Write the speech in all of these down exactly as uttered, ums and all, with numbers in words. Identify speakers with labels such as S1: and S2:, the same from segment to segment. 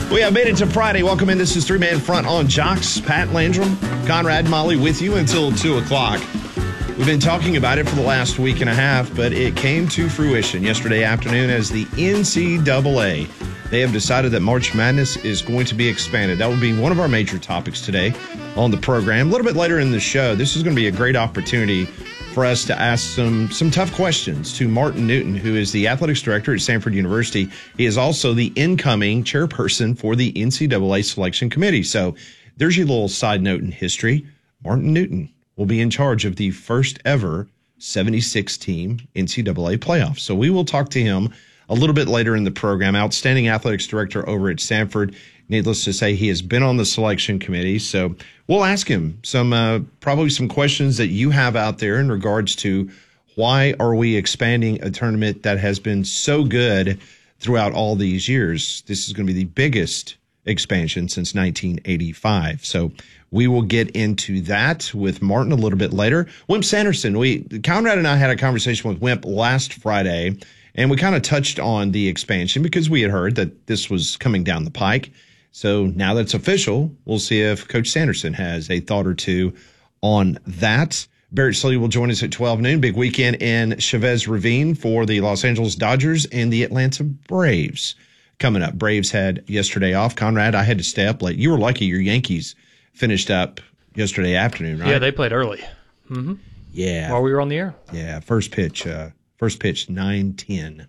S1: We have made it to Friday. Welcome in. This is Three Man Front on Jocks. Pat Landrum, Conrad Molly with you until two o'clock. We've been talking about it for the last week and a half, but it came to fruition yesterday afternoon as the N C double A. They have decided that March Madness is going to be expanded. That will be one of our major topics today on the program. A little bit later in the show, this is going to be a great opportunity for us to ask some some tough questions to Martin Newton, who is the athletics director at Stanford University. He is also the incoming chairperson for the N C double A selection committee. So there's your little side note in history. Martin Newton will be in charge of the first ever seventy-six team N C double A playoffs. So we will talk to him a little bit later in the program. Outstanding athletics director over at Stanford. Needless to say, he has been on the selection committee. So we'll ask him some, uh, probably some questions that you have out there in regards to why are we expanding a tournament that has been so good throughout all these years. This is going to be the biggest expansion since nineteen eighty-five. So we will get into that with Martin a little bit later. Wimp Sanderson, we, Conrad and I had a conversation with Wimp last Friday, and we kind of touched on the expansion because we had heard that this was coming down the pike. So now that it's official, we'll see if Coach Sanderson has a thought or two on that. Barrett Slady will join us at twelve noon. Big weekend in Chavez Ravine for the Los Angeles Dodgers and the Atlanta Braves coming up. Braves had yesterday off. Conrad, I had to stay up late. You were lucky your Yankees finished up yesterday afternoon, right?
S2: Yeah, they played early. Mm-hmm.
S1: Yeah.
S2: While we were on the air.
S1: Yeah, first pitch, uh, first pitch nine ten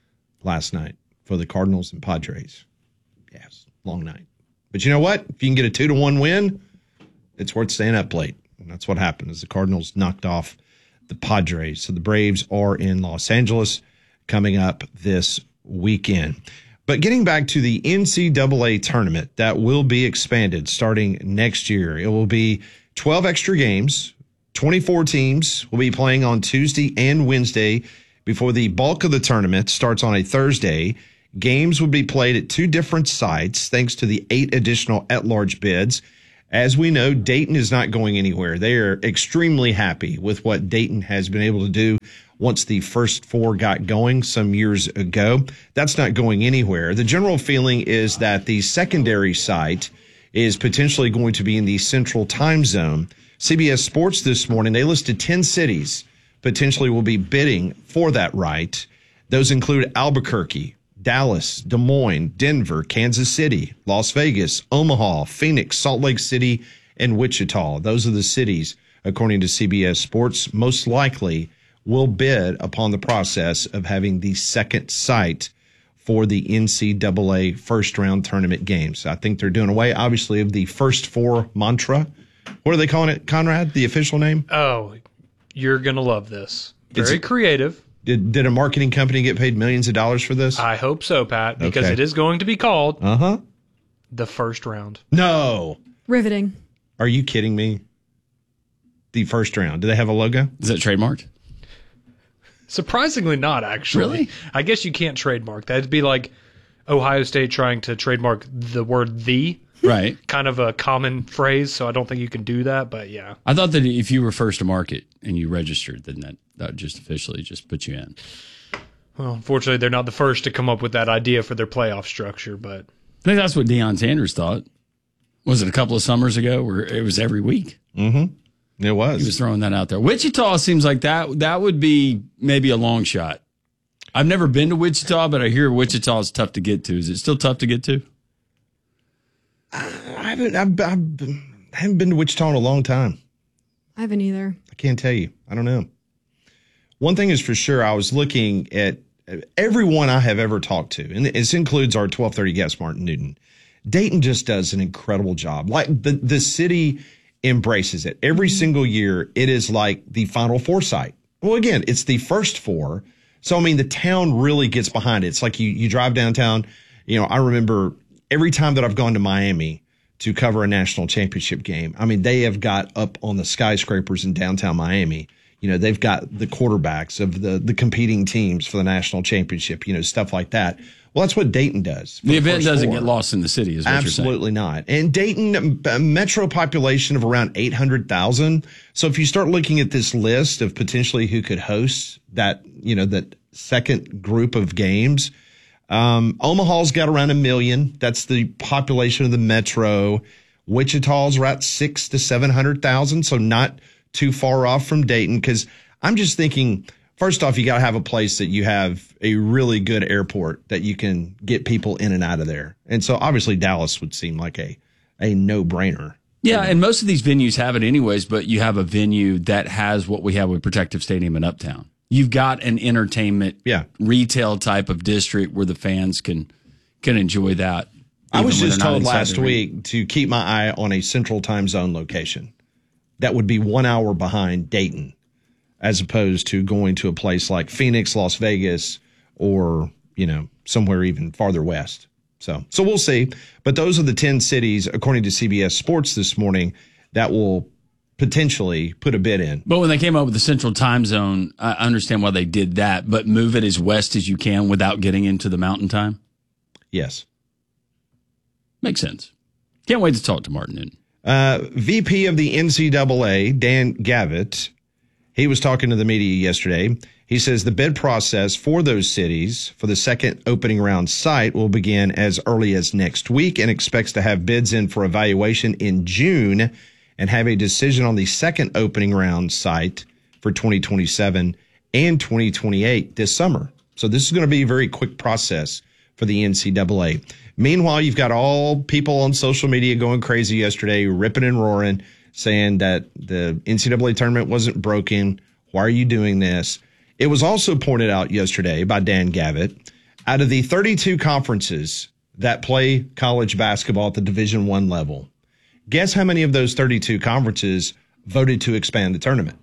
S1: last night for the Cardinals and Padres. Yes. Long night. But you know what? If you can get a two to one win, it's worth staying up late. And that's what happened as the Cardinals knocked off the Padres. So the Braves are in Los Angeles coming up this weekend. But getting back to the N C double A tournament that will be expanded starting next year. It will be twelve extra games. twenty-four teams will be playing on Tuesday and Wednesday before the bulk of the tournament starts on a Thursday. Games will be played at two different sites thanks to the eight additional at-large bids. As we know, Dayton is not going anywhere. They are extremely happy with what Dayton has been able to do once the first four got going some years ago. That's not going anywhere. The general feeling is that the secondary site is potentially going to be in the central time zone. C B S Sports this morning, they listed ten cities potentially will be bidding for that right. Those include Albuquerque, Dallas, Des Moines, Denver, Kansas City, Las Vegas, Omaha, Phoenix, Salt Lake City, and Wichita. Those are the cities, according to C B S Sports, most likely will bid upon the process of having the second site for the N C double A first-round tournament games. I think they're doing away, obviously, of the first four mantra. What are they calling it, Conrad, the official name?
S2: Oh, you're going to love this. Very it's, creative.
S1: Did did a marketing company get paid millions of dollars for this?
S2: I hope so, Pat, because
S1: okay.
S2: It is going to be called
S1: uh-huh.
S2: the first round.
S1: No.
S3: Riveting.
S1: Are you kidding me? The first round. Do they have a logo?
S4: Is that trademarked?
S2: Surprisingly not, actually.
S4: Really?
S2: I guess you can't trademark. That'd be like Ohio State trying to trademark the word "the."
S4: Right.
S2: Kind of a common phrase, so I don't think you can do that, but yeah.
S4: I thought that if you were first to market and you registered, then that, that would just officially just put you in.
S2: Well, unfortunately, they're not the first to come up with that idea for their playoff structure, but...
S4: I think that's what Deion Sanders thought. Was it a couple of summers ago where it was every week?
S1: Mm-hmm. It was.
S4: He was throwing that out there. Wichita seems like that that would be maybe a long shot. I've never been to Wichita, but I hear Wichita is tough to get to. Is it still tough to get to?
S1: I haven't, I've, I've, I haven't been to Wichita in a long time.
S3: I haven't either.
S1: I can't tell you. I don't know. One thing is for sure, I was looking at everyone I have ever talked to, and this includes our twelve thirty guest, Martin Newton. Dayton just does an incredible job. Like the, the city embraces it. Every mm-hmm. single year, it is like the Final Four site. Well, again, it's the first four. So, I mean, the town really gets behind it. It's like you, you drive downtown. You know, I remember every time that I've gone to Miami to cover a national championship game, I mean, they have got up on the skyscrapers in downtown Miami. You know, they've got the quarterbacks of the, the competing teams for the national championship, you know, stuff like that. Well, that's what Dayton does.
S4: The event doesn't get lost in the city, is what
S1: Absolutely
S4: you're saying.
S1: not. And Dayton, a metro population of around eight hundred thousand. So if you start looking at this list of potentially who could host that, you know, that second group of games, Um, Omaha's got around a million. That's the population of the metro. Wichita's right six to seven hundred thousand, so not too far off from Dayton. Because I'm just thinking, first off, you got to have a place that you have a really good airport that you can get people in and out of there. And so obviously Dallas would seem like a a no brainer.
S4: Yeah, and most of these venues have it anyways, but you have a venue that has what we have with Protective Stadium in Uptown. You've got an entertainment,
S1: yeah.
S4: retail type of district where the fans can can enjoy that.
S1: I was just told last week to keep my eye on a central time zone location that would be one hour behind Dayton, as opposed to going to a place like Phoenix, Las Vegas, or, you know, somewhere even farther west. So, so we'll see. But those are the ten cities, according to C B S Sports this morning, that will potentially put a bid in.
S4: But when they came up with the central time zone, I understand why they did that, but move it as west as you can without getting into the mountain time?
S1: Yes.
S4: Makes sense. Can't wait to talk to Martin Newton.
S1: Uh, V P of the N C double A, Dan Gavitt, he was talking to the media yesterday. He says the bid process for those cities for the second opening round site will begin as early as next week and expects to have bids in for evaluation in June and have a decision on the second opening round site for twenty twenty-seven and twenty twenty-eight this summer. So this is going to be a very quick process for the N C double A. Meanwhile, you've got all people on social media going crazy yesterday, ripping and roaring, saying that the N C double A tournament wasn't broken. Why are you doing this? It was also pointed out yesterday by Dan Gavitt, out of the thirty-two conferences that play college basketball at the Division I level, guess how many of those thirty-two conferences voted to expand the tournament?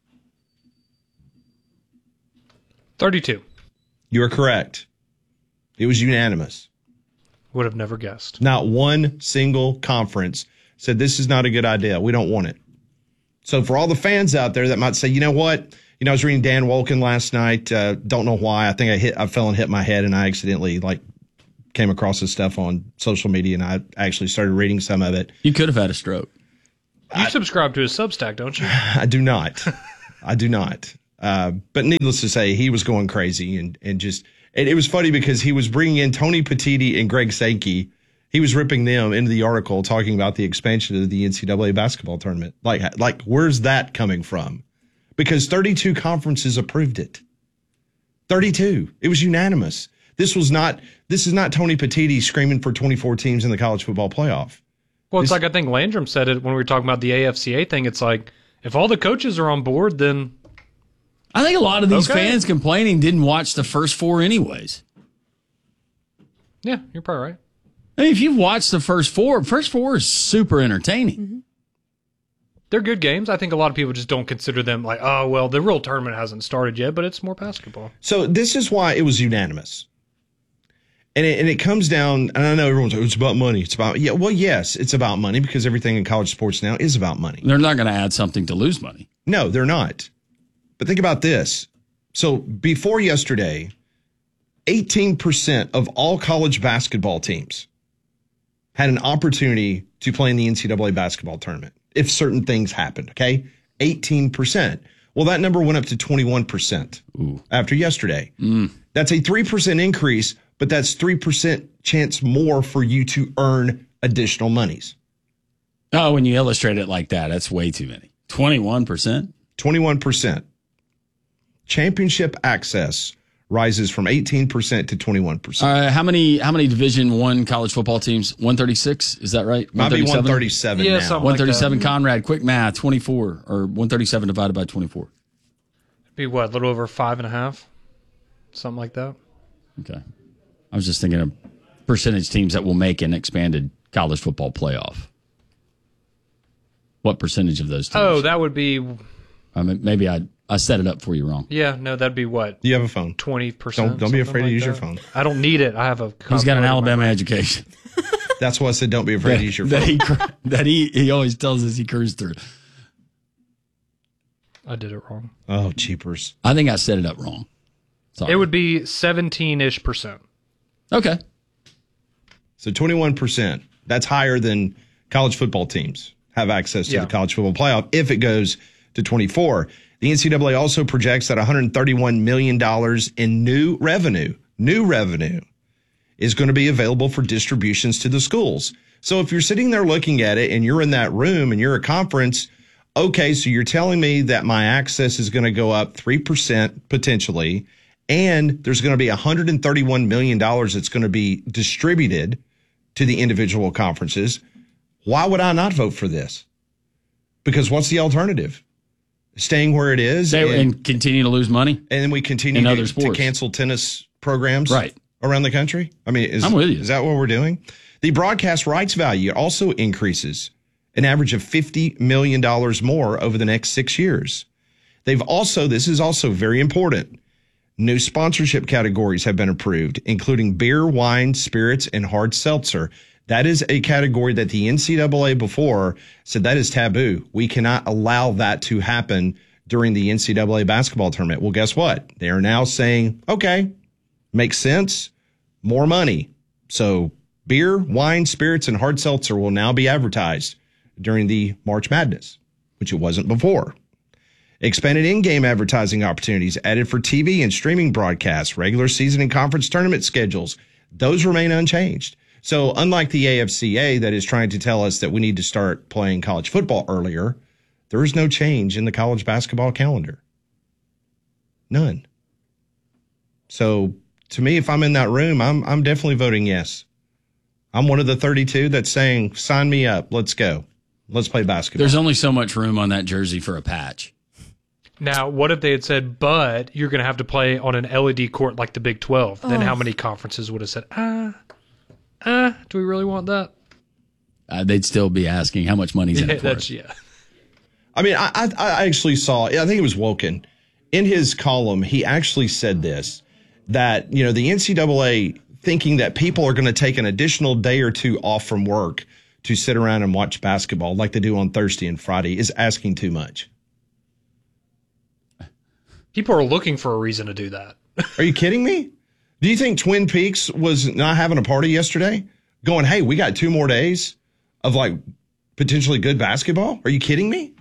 S2: thirty-two.
S1: You are correct. It was unanimous.
S2: Would have never guessed.
S1: Not one single conference said this is not a good idea. We don't want it. So for all the fans out there that might say, you know what? You know, I was reading Dan Wolken last night. Uh, don't know why. I think I hit, I fell and hit my head, and I accidentally like came across this stuff on social media, and I actually started reading some of it.
S4: You could have had a stroke.
S2: You I, subscribe to his Substack, don't you?
S1: I do not. I do not. Uh, but needless to say, he was going crazy, and and just and it was funny because he was bringing in Tony Petitti and Greg Sankey. He was ripping them into the article talking about the expansion of the N C double A basketball tournament. Like, like where's that coming from? Because thirty-two conferences approved it. thirty-two. It was unanimous. This was not. This is not Tony Petitti screaming for twenty-four teams in the college football playoff.
S2: Well, it's
S1: this,
S2: like I think Landrum said it when we were talking about the A F C A thing. It's like if all the coaches are on board, then
S4: I think a lot of these
S2: okay.
S4: fans complaining didn't watch the first four anyways.
S2: Yeah, you're probably right.
S4: I mean, if you've watched the first four, first four is super entertaining.
S2: Mm-hmm. They're good games. I think a lot of people just don't consider them like, oh, well, the real tournament hasn't started yet, but it's more basketball.
S1: So this is why it was unanimous. And it, and it comes down, and I know everyone's like, it's about money. It's about, yeah, well, yes, it's about money because everything in college sports now is about money.
S4: They're not going to add something to lose money.
S1: No, they're not. But think about this. So before yesterday, eighteen percent of all college basketball teams had an opportunity to play in the N C double A basketball tournament if certain things happened, okay? eighteen percent. Well, that number went up to twenty-one percent Ooh. After yesterday.
S4: Mm.
S1: That's a three percent increase, but that's three percent chance more for you to earn additional monies.
S4: Oh, when you illustrate it like that, that's way too many. twenty-one percent?
S1: twenty-one percent. Championship access rises from eighteen percent to twenty-one percent.
S4: Uh, how many how many Division One college football teams? one thirty-six, is that right?
S1: Might be one thirty-seven
S2: yeah,
S1: now.
S4: one thirty-seven,
S2: like
S4: Conrad, quick math, twenty-four, or one thirty-seven divided by twenty-four.
S2: It'd be what, a little over five and a half? Something like that.
S4: Okay. I was just thinking of percentage teams that will make an expanded college football playoff. What percentage of those teams?
S2: Oh, that would be...
S4: I mean, maybe I I set it up for you wrong.
S2: Yeah, no, that'd be what?
S1: You have a phone.
S2: twenty percent.
S1: Don't, don't be afraid
S2: like
S1: to use
S2: that.
S1: your phone.
S2: I don't need it. I have a...
S4: He's got an Alabama education.
S1: That's why I said don't be afraid
S4: that,
S1: to use your
S4: that
S1: phone.
S4: He, that he, he always tells us he cruised through.
S2: I did it wrong.
S1: Oh, cheapers.
S4: I think I set it up wrong. Sorry.
S2: It would be seventeen-ish percent.
S4: Okay.
S1: So twenty-one percent. That's higher than college football teams have access to
S2: yeah.
S1: the college football playoff if it goes to twenty-four. The N C double A also projects that one hundred thirty-one million dollars in new revenue, new revenue is going to be available for distributions to the schools. So if you're sitting there looking at it and you're in that room and you're a conference, okay, so you're telling me that my access is going to go up three percent potentially, and there's going to be one hundred thirty-one million dollars that's going to be distributed to the individual conferences. Why would I not vote for this? Because what's the alternative? Staying where it is
S4: They,
S1: and,
S4: and continue to lose money.
S1: and then we continue
S4: in
S1: to,
S4: other
S1: to
S4: sports.
S1: cancel tennis programs
S4: Right.
S1: around the country? I mean, is,
S4: I'm with you.
S1: is that what we're doing? The broadcast rights value also increases an average of fifty million dollars more over the next six years. They've also, this is also very important, new sponsorship categories have been approved, including beer, wine, spirits, and hard seltzer. That is a category that the N C double A before said that is taboo. We cannot allow that to happen during the N C double A basketball tournament. Well, guess what? They are now saying, okay, makes sense, more money. So beer, wine, spirits, and hard seltzer will now be advertised during the March Madness, which it wasn't before. Expanded in-game advertising opportunities added for T V and streaming broadcasts, regular season and conference tournament schedules. Those remain unchanged. So unlike the A F C A that is trying to tell us that we need to start playing college football earlier, there is no change in the college basketball calendar. None. So to me, if I'm in that room, I'm I'm definitely voting yes. I'm one of the thirty-two that's saying, sign me up. Let's go. Let's play basketball.
S4: There's only so much room on that jersey for a patch.
S2: Now, what if they had said, but you're going to have to play on an L E D court like the Big twelve? Then how many conferences would have said, ah, ah, do we really want that?
S4: Uh, they'd still be asking how much money's in
S2: Yeah,
S4: it for.
S2: that's,
S4: it.
S2: yeah.
S1: I mean, I, I I actually saw, I think it was Woken. In his column, he actually said this, that, you know, the N C double A thinking that people are going to take an additional day or two off from work to sit around and watch basketball like they do on Thursday and Friday is asking too much.
S2: People are looking for a reason to do that.
S1: Are you kidding me? Do you think Twin Peaks was not having a party yesterday? Going, hey, we got two more days of like potentially good basketball? Are you kidding me?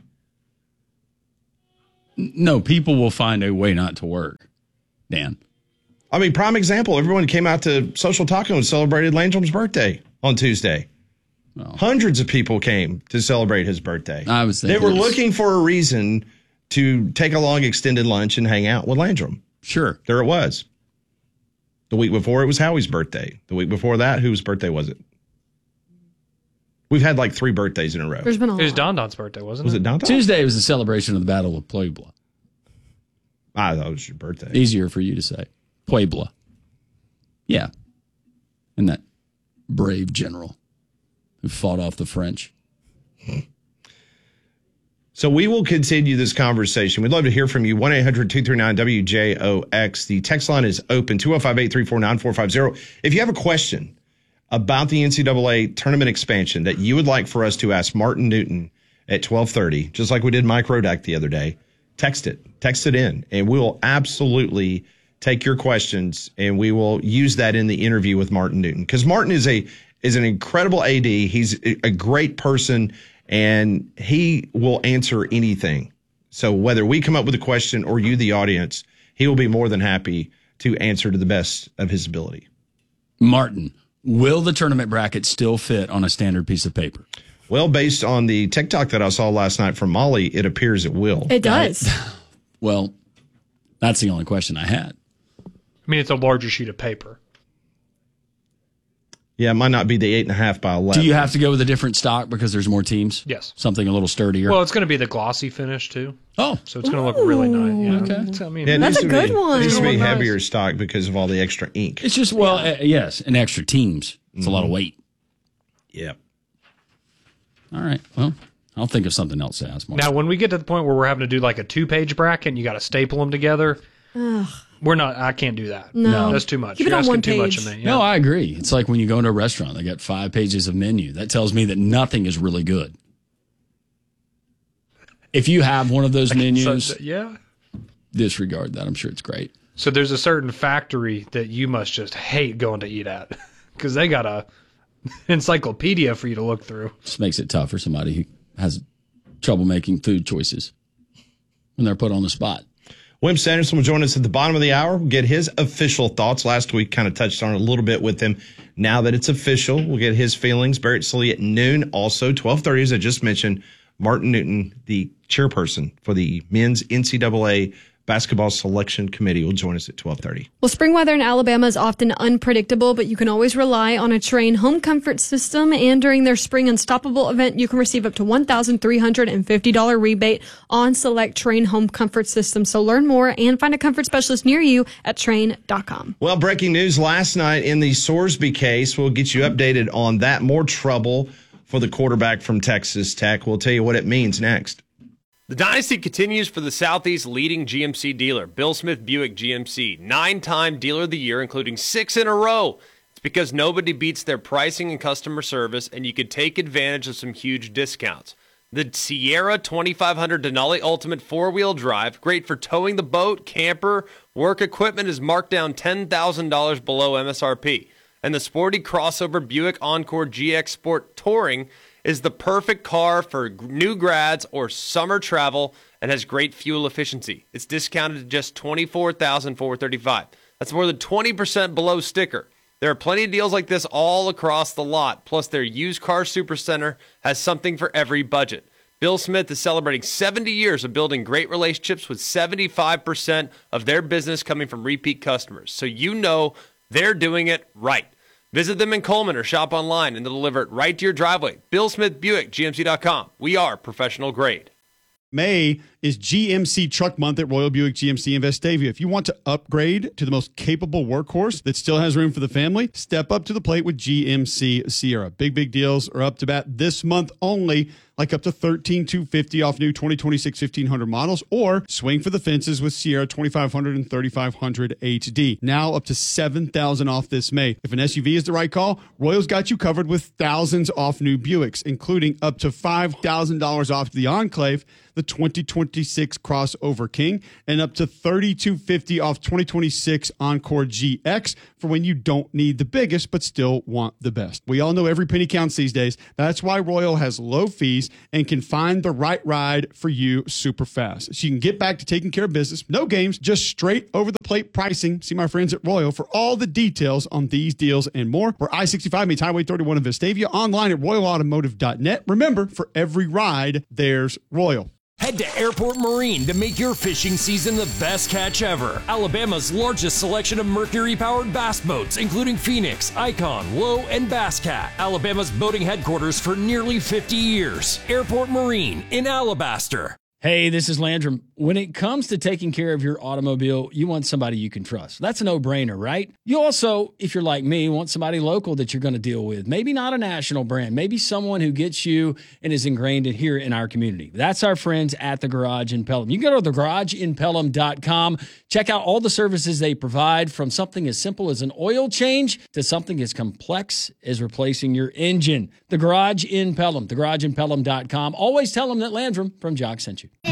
S4: No, people will find a way not to work, Dan.
S1: I mean, prime example, everyone came out to Social Taco and celebrated Landrum's birthday on Tuesday.
S4: Well,
S1: Hundreds of people came to celebrate his birthday.
S4: I was
S1: They
S4: thinking
S1: were
S4: it was-
S1: looking for a reason to take a long extended lunch and hang out with Landrum.
S4: Sure.
S1: There it was. The week before, it was Howie's birthday. The week before that, whose birthday was it? We've had like three birthdays in a row.
S3: There's been a
S2: It was
S3: lot.
S2: Don Don's birthday, wasn't
S1: Was
S2: it?
S1: it Don Don?
S4: Tuesday was the celebration of the Battle of Puebla.
S1: I thought it was your birthday.
S4: Easier for you to say. Puebla. Yeah. And that brave general who fought off the French.
S1: So we will continue this conversation. We'd love to hear from you. one eight hundred two three nine W J O X. The text line is open, two oh five, eight three four, nine four five zero. If you have a question about the N C double A tournament expansion that you would like for us to ask Martin Newton at twelve thirty, just like we did Mike Rodak the other day, text it. Text it in, and we will absolutely take your questions, and we will use that in the interview with Martin Newton. Because Martin is a is an incredible A D. He's a great person, and he will answer anything. So whether we come up with a question or you, the audience, he will be more than happy to answer to the best of his ability.
S4: Martin, will the tournament bracket still fit on a standard piece of paper?
S1: Well, based on the TikTok that I saw last night from Molly, it appears it will.
S3: It does.
S4: Well, that's the only question I had.
S2: I mean, it's a larger sheet of paper.
S1: Yeah, it might not be the eight and a half by eleven.
S4: Do you have to go with a different stock because there's more teams?
S2: Yes.
S4: Something a little sturdier?
S2: Well, it's going to be the glossy finish, too.
S4: oh,
S2: So it's going to look really nice. Yeah.
S4: okay.
S2: It's- I mean,
S1: Yeah, it
S3: That's
S1: needs
S3: a
S1: to
S3: good
S1: be,
S3: one.
S1: It needs to be
S2: It's gonna look
S1: heavier
S2: nice.
S1: stock because of all the extra ink.
S4: it's just, well, uh, yes, and extra teams. It's a lot of weight.
S1: Yeah.
S4: All right. Well, I'll think of something else to ask Mark.
S2: now, when we get to the point where we're having to do like a two-page bracket and you got to staple them together, we're not. I can't do that.
S3: No.
S2: That's too much.
S3: Keep it
S2: You're
S3: on
S2: asking
S3: one
S2: too much of
S3: page.
S2: me.
S4: No,
S2: Yeah.
S4: I agree. It's like when you go into a restaurant, they got five pages of menu. That tells me that nothing is really good. If you have one of those menus,
S2: So, yeah.
S4: disregard that. I'm sure it's great.
S2: So there's a certain factory that you must just hate going to eat at because they got a encyclopedia for you to look through.
S4: Just makes it tough for somebody who has trouble making food choices when they're put on the spot.
S1: Wimp Sanderson will join us at the bottom of the hour. We'll get his official thoughts. Last week kind of touched on it a little bit with him. Now that it's official, we'll get his feelings. Barrett Sallee at noon. Also, twelve thirty, as I just mentioned, Martin Newton, the chairperson for the men's N C double A Basketball Selection Committee, will join us at twelve thirty.
S3: Well, spring weather in Alabama is often unpredictable, but you can always rely on a Trane home comfort system. And during their Spring Unstoppable event, you can receive up to one thousand three hundred fifty dollars rebate on select Trane home comfort systems. So learn more and find a comfort specialist near you at Trane dot com.
S1: Well, breaking news last night in the Sorsby case. We'll get you updated on that. More trouble for the quarterback from Texas Tech. We'll tell you what it means next.
S5: The dynasty continues for the Southeast's leading G M C dealer, Bill Smith Buick G M C, nine-time Dealer of the Year, including six in a row. It's because nobody beats their pricing and customer service, and you could take advantage of some huge discounts. The Sierra twenty-five hundred Denali Ultimate four-wheel drive, great for towing the boat, camper, work equipment, is marked down ten thousand dollars below M S R P. And the sporty crossover Buick Encore G X Sport Touring is the perfect car for new grads or summer travel and has great fuel efficiency. It's discounted to just twenty-four thousand four hundred thirty-five dollars. That's more than twenty percent below sticker. There are plenty of deals like this all across the lot. Plus, their used car supercenter has something for every budget. Bill Smith is celebrating seventy years of building great relationships with seventy-five percent of their business coming from repeat customers. So you know they're doing it right. Visit them in Coleman or shop online and they'll deliver it right to your driveway. Bill Smith Buick, G M C dot com. We are professional grade.
S6: May is G M C Truck Month at Royal Buick G M C in Vestavia. If you want to upgrade to the most capable workhorse that still has room for the family, step up to the plate with G M C Sierra. Big, big deals are up to bat this month only, like up to thirteen thousand two hundred fifty dollars off new twenty twenty-six fifteen hundred models, or swing for the fences with Sierra twenty-five hundred and thirty-five hundred H D. Now up to seven thousand dollars off this May. If an S U V is the right call, Royal's got you covered with thousands off new Buicks, including up to five thousand dollars off the Enclave, the twenty twenty-six Crossover King, and up to thirty-two fifty off twenty twenty-six Encore G X for when you don't need the biggest but still want the best. We all know every penny counts these days. That's why Royal has low fees and can find the right ride for you super fast. So you can get back to taking care of business. No games, just straight over the plate pricing. See my friends at Royal for all the details on these deals and more. Where I sixty-five meets Highway thirty-one in Vestavia, online at royal automotive dot net. Remember, for every ride, there's Royal.
S7: Head to Airport Marine to make your fishing season the best catch ever. Alabama's largest selection of Mercury-powered bass boats, including Phoenix, Icon, Low, and Bass Cat. Alabama's boating headquarters for nearly fifty years. Airport Marine in Alabaster.
S4: Hey, this is Landrum. When it comes to taking care of your automobile, you want somebody you can trust. That's a no-brainer, right? You also, if you're like me, want somebody local that you're going to deal with. Maybe not a national brand. Maybe someone who gets you and is ingrained in here in our community. That's our friends at The Garage in Pelham. You can go to the garage in pelham dot com. Check out all the services they provide, from something as simple as an oil change to something as complex as replacing your engine. The Garage in Pelham, the garage in pelham dot com. Always tell them that Landrum from Jock sent you.